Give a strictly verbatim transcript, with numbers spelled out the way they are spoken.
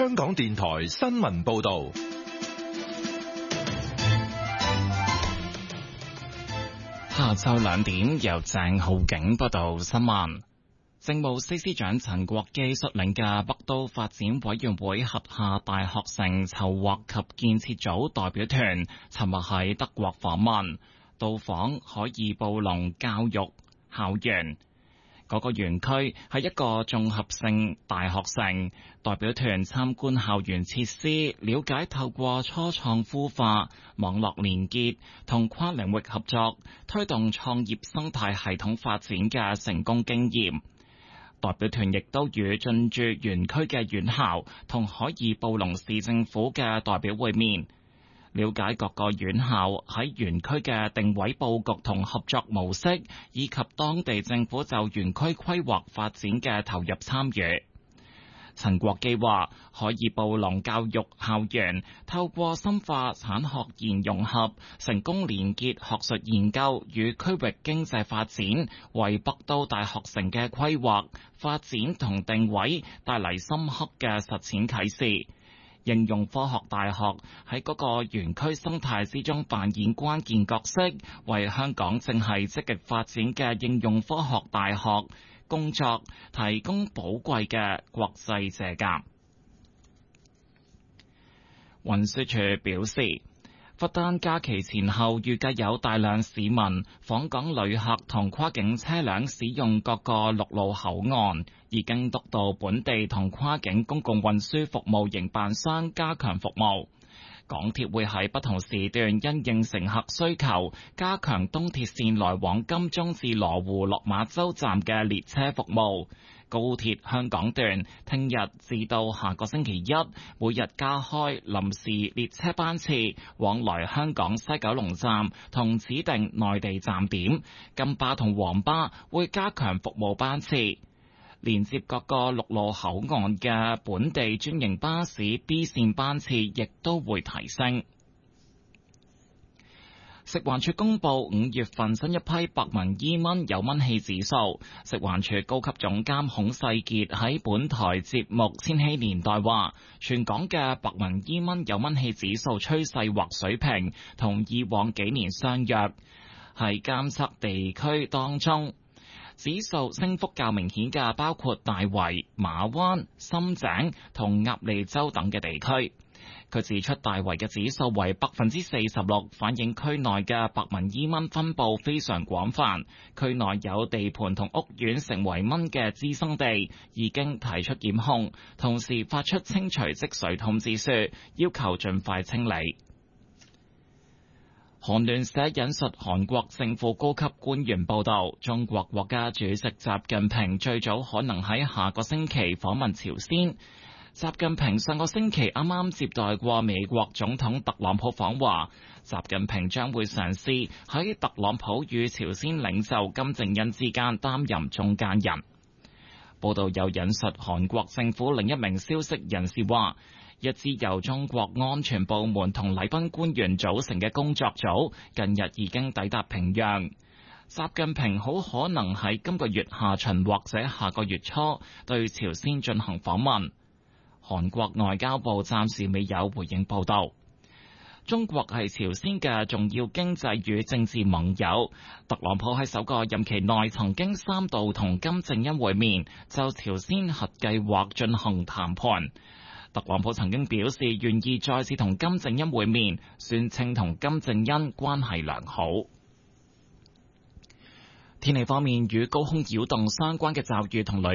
香港電台新聞報道。 下晝兩點，由鄭浩景報道新聞。政務司司長陳國基率領嘅北都發展委員會轄下大學城籌劃及建設組代表團，尋日喺德國訪問，到訪海爾布隆教育校園。嗰個園區係一個綜合性大學城，代表團參觀校園設施，了解透過初創孵化、網絡連結同跨領域合作，推動創業生態系統發展嘅成功經驗。代表團亦都與進駐園區嘅院校同海爾布隆市政府嘅代表會面，了解各個院校喺園區嘅定位佈局同合作模式，以及當地政府就園區規劃發展嘅投入參與。陳國基話，海爾布隆教育校園透過深化產學研融合，成功連結學術研究與區域經濟發展，為北都大學城嘅規劃、發展同定位帶嚟深刻嘅實踐啟示。應用科學大學喺嗰個園區生態之中扮演關鍵角色，為香港正係積極發展嘅應用科學大學工作提供寶貴嘅國際借鑒。運輸署表示，佛誕假期前後預計有大量市民、訪港旅客同跨境車輛使用各個陸路口岸，已經督導本地同跨境公共運輸服務營辦商加強服務。港鐵會喺不同時段因應乘客需求，加強東鐵線來往金鐘至羅湖落馬洲站嘅列車服務。高鐵香港段聽日至到下個星期一，每日加開臨時列車班次，往來香港西九龍站同指定內地站點。金巴同黃巴會加強服務班次。連接各個陸路口岸嘅本地專營巴士 B 線班次亦都會提升。食環署公布五月份新一批白紋伊蚊有蚊氣指數。食環署高級總監孔世傑喺本台節目《千禧年代》話，全港嘅白紋伊蚊有蚊氣指數趨勢或水平，同以往幾年相若，喺監測地區當中，指數升幅較明顯嘅包括大圍、馬灣、深井同鴨脷洲等嘅地區。佢指出，大圍嘅指數為百分之四十六，反映區內嘅白紋伊蚊分佈非常廣泛。區內有地盤同屋苑成為蚊嘅滋生地，已經提出檢控，同時發出清除積水通知書，要求盡快清理。韓聯社引述韓國政府高級官員報道，中國國家主席習近平最早可能喺下個星期訪問朝鮮。習近平上個星期啱啱接待過美國總統特朗普訪華，習近平將會嘗試喺特朗普與朝鮮領袖金正恩之間擔任中間人。報道又引述韓國政府另一名消息人士話，一支由中國安全部門同禮賓官員組成嘅工作組近日已經抵達平壤。習近平好可能喺今個月下旬或者下個月初對朝鮮進行訪問。韓國外交部暫時未有回應報道。中國係朝鮮嘅重要經濟與政治盟友。特朗普喺首個任期內曾經三度同金正恩會面，就朝鮮核計劃進行談判。特朗普曾經表示願意再次同金正恩會面，宣稱同金正恩關係良好。天氣方面，與高空擾動相關嘅驟雨同雷